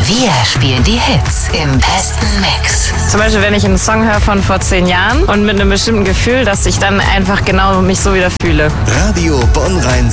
Wir spielen die Hits im besten Mix. Zum Beispiel, wenn ich einen Song höre von vor 10 Jahren und mit einem bestimmten Gefühl, dass ich dann einfach genau mich so wieder fühle. Radio Bonn-Rhein